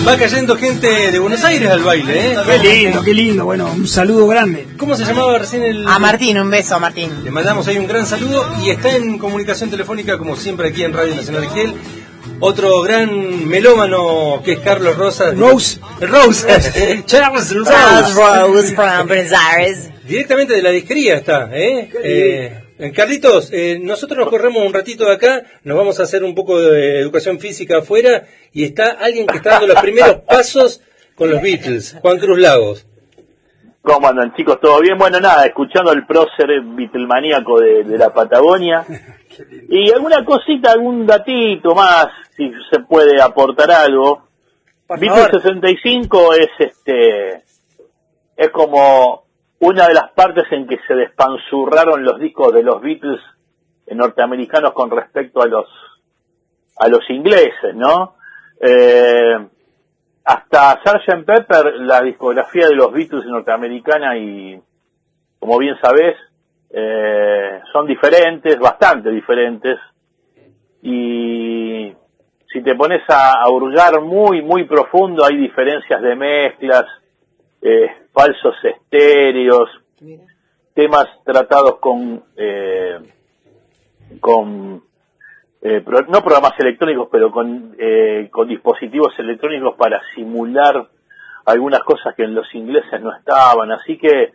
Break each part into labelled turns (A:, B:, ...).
A: Va cayendo gente de Buenos Aires al baile, ¿eh?
B: Qué lindo, bueno, un saludo grande.
A: ¿Cómo se llamaba recién el...?
C: A Martín, un beso a Martín.
A: Le mandamos ahí un gran saludo y está en comunicación telefónica, como siempre, aquí en Radio Nacional Esquiel. Otro gran melómano que es Carlos Rosas.
B: Rose.
A: Charles
C: Rose from Buenos Aires.
A: Directamente de la disquería está, Carlitos, nosotros nos corremos un ratito de acá, nos vamos a hacer un poco de educación física afuera y está alguien que está dando los primeros pasos con los Beatles, Juan Cruz Lagos.
D: ¿Cómo andan, chicos? ¿Todo bien? Bueno, nada, escuchando el prócer Beatlemaníaco de la Patagonia. Y alguna cosita, algún datito más, si se puede aportar algo. Beatles 65 es como una de las partes en que se despanzurraron los discos de los Beatles norteamericanos con respecto a los ingleses, ¿no? Hasta Sgt. Pepper, la discografía de los Beatles norteamericana, y como bien sabés, son diferentes, bastante diferentes, y si te pones a hurgar muy, muy profundo, hay diferencias de mezclas, falsos estéreos, temas tratados no programas electrónicos, pero con dispositivos electrónicos para simular algunas cosas que en los ingleses no estaban, así que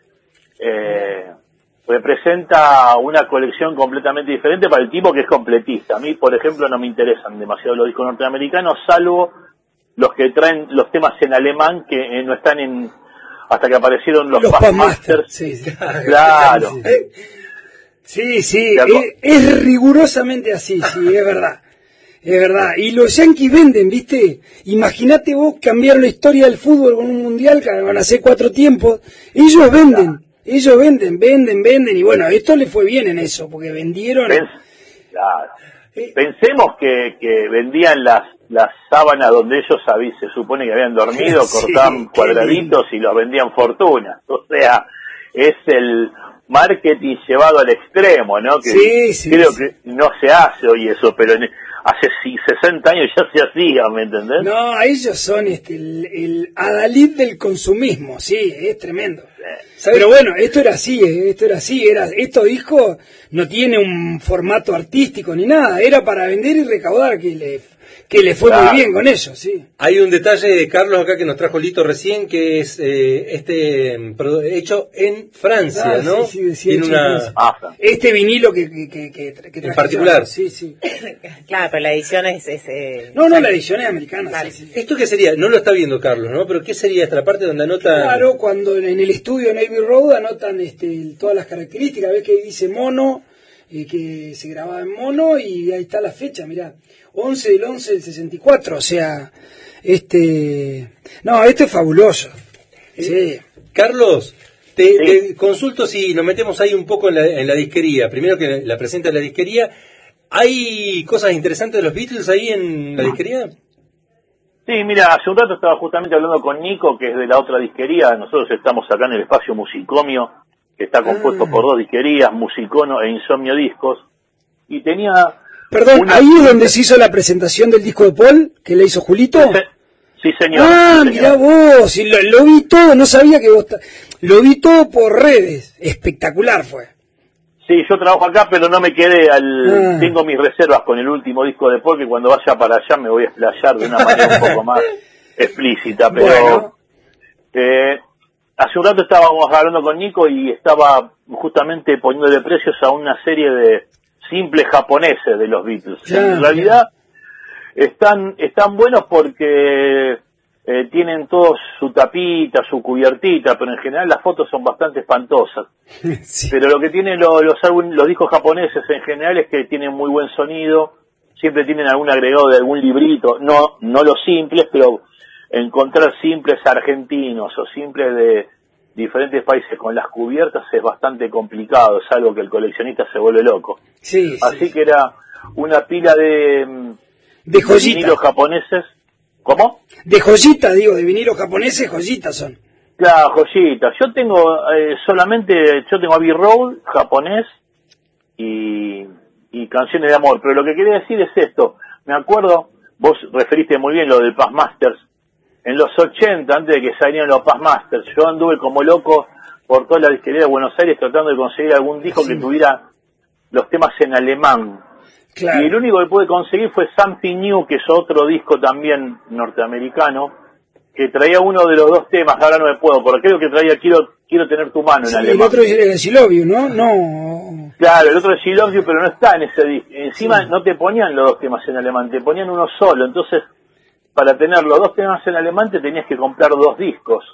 D: representa una colección completamente diferente para el tipo que es completista. A mí, por ejemplo, no me interesan demasiado los discos norteamericanos, salvo los que traen los temas en alemán que no están hasta que aparecieron los Masters.
B: Sí,
D: claro.
B: Sí, es rigurosamente así, sí, es verdad. Es verdad. Y los Yankees venden, ¿viste? Imagínate vos cambiar la historia del fútbol con un mundial que van a hacer 4 tiempos. Ellos venden. Claro. Ellos venden, y bueno, esto le fue bien en eso, porque vendieron...
D: Claro. Pensemos que vendían las sábanas donde ellos se supone que habían dormido, cortaban cuadraditos y los vendían fortunas. O sea, es el marketing llevado al extremo, ¿no? Que creo que no se hace hoy eso, pero hace 60 años ya se hacía, ¿me entendés?
B: No, ellos son el adalid del consumismo, sí, es tremendo. Pero bueno, esto era así, estos discos no tiene un formato artístico ni nada, era para vender y recaudar, que le fue muy bien con ellos, sí.
A: Hay un detalle de Carlos acá que nos trajo Lito recién, que es hecho en Francia, ¿no?
B: Sí,
A: tiene
B: este vinilo que
A: en particular.
B: Sí.
C: Claro, pero la edición es
B: No, la edición es americana.
C: Claro.
B: Sí.
A: ¿Esto qué sería? No lo está viendo Carlos, ¿no? Pero ¿qué sería esta parte donde anota?
B: Claro, cuando en el estudio Navy Road anotan todas las características, ves que dice mono, que se grababa en mono, y ahí está la fecha, mirá, 11/11/64, o sea, no, esto es fabuloso. Sí.
A: Carlos, te consulto si nos metemos ahí un poco en la disquería. Primero que la presenta la disquería. ¿Hay cosas interesantes de los Beatles ahí en la disquería?
D: Sí, mira, hace un rato estaba justamente hablando con Nico, que es de la otra disquería. Nosotros estamos acá en el espacio Musicomio, que está compuesto por 2 disquerías, Musicono e Insomnio Discos, y tenía...
B: Perdón, ¿ahí es donde se hizo la presentación del disco de Paul, que le hizo Julito?
D: Sí, señor.
B: Ah,
D: sí,
B: mirá vos, y lo vi todo, no sabía que vos... Lo vi todo por redes, espectacular fue.
D: Sí, yo trabajo acá, pero no me quedé tengo mis reservas con el último disco de Paul, que cuando vaya para allá me voy a explayar de una manera un poco más explícita, pero...
B: Bueno.
D: Hace un rato estábamos hablando con Nico y estaba justamente poniéndole precios a una serie de simples japoneses de los Beatles. En realidad están buenos porque tienen todos su tapita, su cubiertita, pero en general las fotos son bastante espantosas. Sí. Pero lo que tienen los discos japoneses en general es que tienen muy buen sonido, siempre tienen algún agregado de algún librito, no los simples, pero encontrar simples argentinos o simples de diferentes países con las cubiertas es bastante complicado, es algo que el coleccionista se vuelve loco.
B: Sí,
D: así que era una pila de vinilos japoneses. ¿Cómo?
B: De joyitas, digo, de vinilos japoneses, joyitas son.
D: Claro, joyitas. Yo tengo tengo Abbey Road japonés y canciones de amor, pero lo que quería decir es esto. Me acuerdo, vos referiste muy bien lo del Past Masters, en los 80, antes de que salieran los Past Masters, yo anduve como loco por toda la disquería de Buenos Aires tratando de conseguir algún disco que tuviera los temas en alemán.
B: Claro.
D: Y el único que pude conseguir fue Something New, que es otro disco también norteamericano, que traía uno de los dos temas, ahora no me puedo, porque creo que traía Quiero tener tu mano en alemán.
B: El otro es Silovio, ¿no? No.
D: Claro, el otro es I Love You, pero no está en ese disco. Encima no te ponían los dos temas en alemán, te ponían uno solo. Entonces, para tener los dos temas en alemán te tenías que comprar dos discos.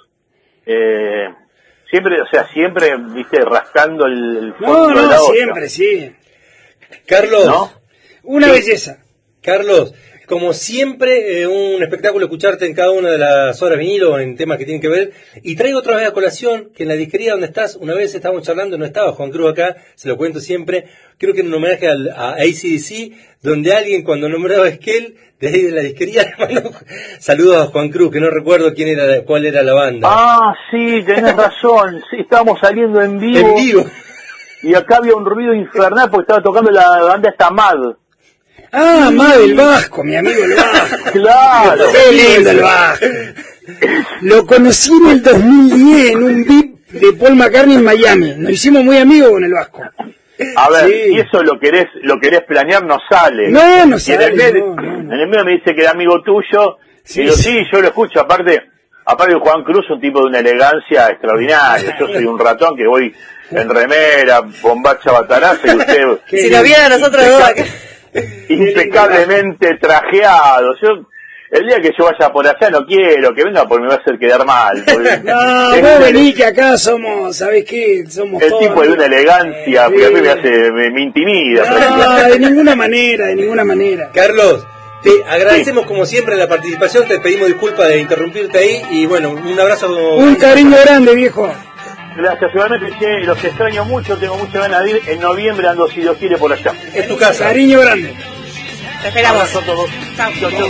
D: Siempre, viste, rascando el fondo de la olla.
B: Siempre, sí.
A: Carlos,
D: ¿No?
B: Una belleza.
A: Carlos, como siempre, un espectáculo escucharte en cada una de las horas vinilo, en temas que tienen que ver. Y traigo otra vez a colación, que en la disquería donde estás, una vez estábamos charlando, no estaba Juan Cruz acá, se lo cuento siempre, creo que en un homenaje a AC/DC, donde alguien cuando nombraba a Esquel, de ahí de la disquería, le mandó saludos a Juan Cruz, que no recuerdo cuál era la banda.
D: Ah, sí, tenés razón, sí, estábamos saliendo en vivo.
A: En vivo.
D: Y acá había un ruido infernal porque estaba tocando la banda esta Mad.
B: Ah, Mad el Vasco, mi amigo el Vasco.
D: Claro.
B: Qué lindo el Vasco. Lo conocí en el 2010 en un VIP de Paul McCartney en Miami. Nos hicimos muy amigos con el Vasco.
D: A ver,
B: Sí.
D: si eso lo querés planear, no sale.
B: No
D: Y
B: sale.
D: en
B: No.
D: el medio me dice que era amigo tuyo.
B: Sí,
D: y digo,
B: sí.
D: sí, yo lo escucho. Aparte de Juan Cruz, un tipo de una elegancia extraordinaria. Yo soy un ratón que voy en remera, bombacha bataraza, y usted
C: Si nos viera a nosotros dos acá.
D: impecablemente trajeado. El día que yo vaya por allá no quiero que venga porque me va a hacer quedar mal.
B: No, vos vení que acá somos, ¿sabés qué? Somos
D: el
B: todos.
D: tipo de una elegancia,
B: Sí.
D: porque a mí me intimida.
B: No, de ninguna manera.
A: Carlos, te agradecemos como siempre la participación, te pedimos disculpas de interrumpirte ahí y bueno, un abrazo.
B: Un cariño grande, viejo.
D: Gracias, igualmente, che, los extraño mucho, tengo muchas ganas de ir. En noviembre ando, si Dios quiere, por allá.
A: Es tu casa.
B: Cariño grande.
C: Te esperamos.
D: Abrazo a todos.
C: Chao.
D: Chau, chau.